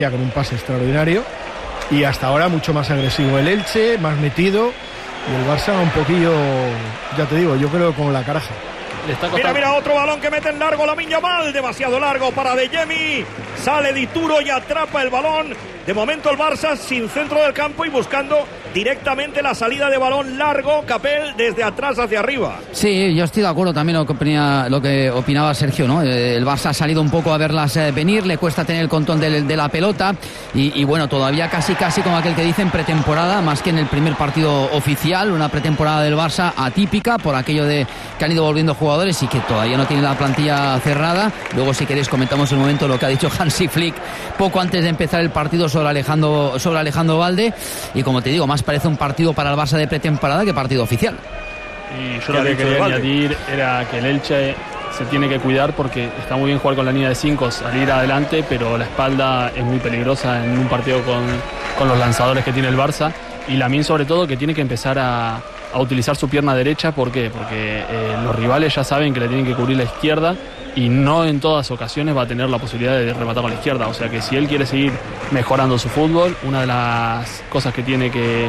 con un pase extraordinario, y hasta ahora mucho más agresivo el Elche, más metido, y el Barça un poquillo, ya te digo, yo creo con la caraja. Mira, otro balón que mete en largo Lamine Yamal, demasiado largo para De Jemi, sale Dituro y atrapa el balón. De momento el Barça sin centro del campo y buscando directamente la salida de balón largo, Capel, desde atrás hacia arriba. Sí, yo estoy de acuerdo también lo que opinaba Sergio, ¿no? El Barça ha salido un poco a verlas venir, le cuesta tener el control de la pelota y bueno, todavía casi como aquel que dice en pretemporada, más que en el primer partido oficial, una pretemporada del Barça atípica por aquello de que han ido volviendo jugadores y que todavía no tiene la plantilla cerrada. Luego, si queréis, comentamos un momento lo que ha dicho Hansi Flick poco antes de empezar el partido sobre Alejandro Balde, y como te digo, más parece un partido para el Barça de pretemporada que partido oficial. Y yo lo que quería añadir era que el Elche se tiene que cuidar porque está muy bien jugar con la línea de 5, salir adelante, pero la espalda es muy peligrosa en un partido con los lanzadores que tiene el Barça, y Lamine sobre todo, que tiene que empezar a utilizar su pierna derecha. ¿Por qué? Porque los rivales ya saben que le tienen que cubrir la izquierda y no en todas ocasiones va a tener la posibilidad de rematar con la izquierda. O sea que si él quiere seguir mejorando su fútbol, una de las cosas que tiene que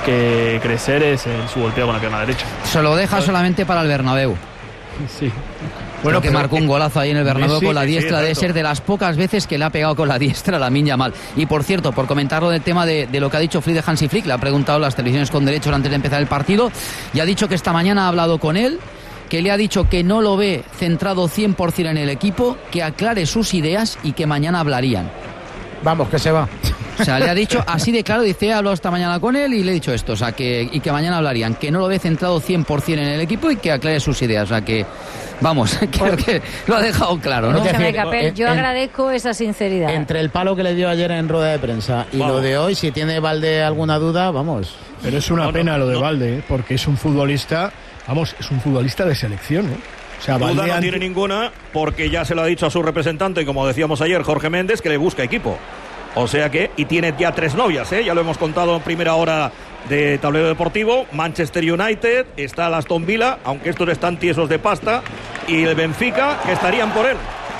crecer es su golpeo con la pierna derecha. Se lo deja solamente para el Bernabéu. Sí. Bueno, que marcó un golazo ahí en el Bernabéu con la diestra, debe ser de las pocas veces que le ha pegado con la diestra a Lamine Yamal. Y por cierto, por comentarlo del tema de lo que ha dicho Flick de Hansi Flick, le ha preguntado las televisiones con derechos antes de empezar el partido y ha dicho que esta mañana ha hablado con él, que le ha dicho que no lo ve centrado 100% en el equipo, que aclare sus ideas y que mañana hablarían. Vamos, que se va. O sea, le ha dicho así de claro, dice, he hablado esta mañana con él y le he dicho esto, o sea, que mañana hablarían, que no lo ve centrado 100% en el equipo y que aclare sus ideas, o sea, que vamos, creo que lo ha dejado claro, ¿no? Capel, yo agradezco esa sinceridad. Entre el palo que le dio ayer en rueda de prensa y lo de hoy, si tiene Balde alguna duda, vamos. Pero es una pena lo de Balde, porque es un futbolista, es un futbolista de selección, ¿eh? O sea, duda no tiene ninguna, porque ya se lo ha dicho a su representante, y como decíamos ayer, Jorge Méndez, que le busca equipo. O sea que, y tiene ya 3 novias, ya lo hemos contado en primera hora de Tablero Deportivo. Manchester United, está el Aston Villa, aunque estos están tiesos de pasta, y el Benfica, que estarían por él.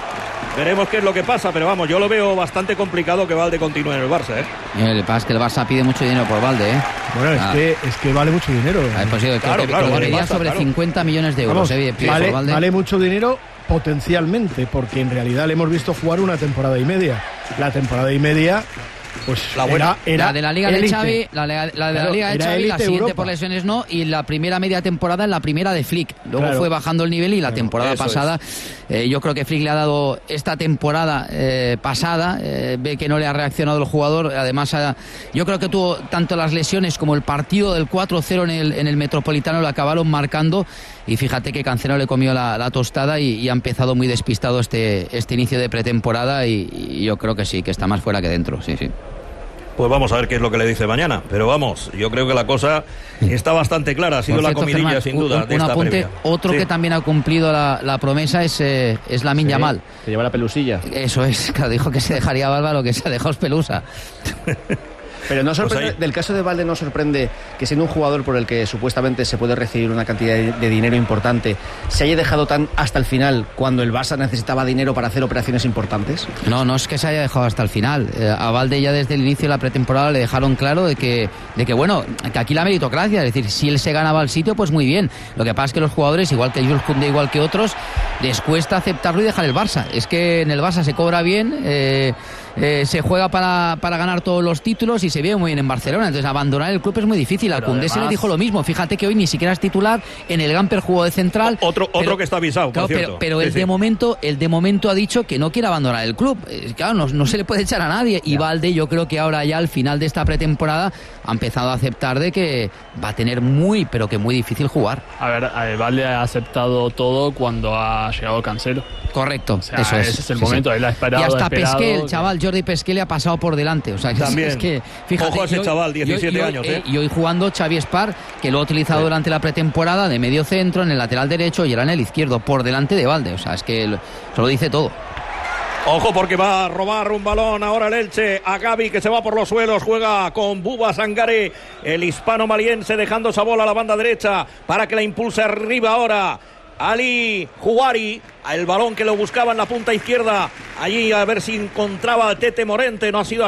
Veremos qué es lo que pasa, pero vamos, yo lo veo bastante complicado que Balde continúe en el Barça, El pasa es que el Barça pide mucho dinero por Balde, Bueno, es que vale mucho dinero. Pues sí, claro, vale sobre 50 millones de euros. Vamos, vale mucho dinero potencialmente, porque en realidad le hemos visto jugar una temporada y media. La temporada y media, pues era la de la Liga élite. de Xavi, la de la Liga de Xavi, la siguiente Europa. por lesiones no, y la primera media temporada en la primera de Flick. Luego fue bajando el nivel y la temporada pasada, yo creo que Flick le ha dado esta temporada pasada, ve que no le ha reaccionado el jugador, además yo creo que tuvo tanto las lesiones como el partido del 4-0 en el Metropolitano, lo acabaron marcando, y fíjate que Cancelo le comió la tostada y ha empezado muy despistado este inicio de pretemporada y yo creo que sí, que está más fuera que dentro, sí. Pues vamos a ver qué es lo que le dice mañana. Pero vamos, yo creo que la cosa está bastante clara. Ha sido la comidilla, sin duda, de esta apunte, previa. Otro que también ha cumplido la promesa es Lamine Yamal. Que lleva la pelusilla. Eso es, claro, dijo que se dejaría barba, lo que se ha dejado es pelusa. Pero no sorprende, del caso de Balde no sorprende que siendo un jugador por el que supuestamente se puede recibir una cantidad de dinero importante, se haya dejado tan hasta el final cuando el Barça necesitaba dinero para hacer operaciones importantes. No es que se haya dejado hasta el final. A Balde ya desde el inicio de la pretemporada le dejaron claro de que bueno, que aquí la meritocracia, es decir, si él se ganaba el sitio, pues muy bien. Lo que pasa es que los jugadores, igual que Jules Koundé, igual que otros, les cuesta aceptarlo y dejar el Barça. Es que en el Barça se cobra bien, se juega para ganar todos los títulos y se ve muy bien en Barcelona, entonces abandonar el club es muy difícil. A Koundé se le dijo lo mismo, fíjate que hoy ni siquiera es titular, en el Gamper jugó de central. Otro que está avisado, claro, por cierto. Pero él de momento ha dicho que no quiere abandonar el club. Claro, no se le puede echar a nadie. Y Balde, yo creo que ahora ya al final de esta pretemporada ha empezado a aceptar de que va a tener pero que muy difícil jugar. A ver, Balde ha aceptado todo cuando ha llegado Cancelo. Correcto, o sea, eso es. Ese es el momento, él ha esperado. Y hasta Pesqué, el chaval Jordi Pesqué le ha pasado por delante. O sea, también. Es que, fíjate, ojo a ese chaval, 17 años. Y hoy jugando Xavi Espar, que lo ha utilizado durante la pretemporada de medio centro, en el lateral derecho y era en el izquierdo, por delante de Balde. O sea, es que se lo dice todo. Ojo porque va a robar un balón ahora el Elche a Gavi, que se va por los suelos, juega con Buba Sangare, el hispano maliense, dejando esa bola a la banda derecha para que la impulse arriba ahora Ali Juari, el balón que lo buscaba en la punta izquierda, allí a ver si encontraba a Tete Morente, no ha sido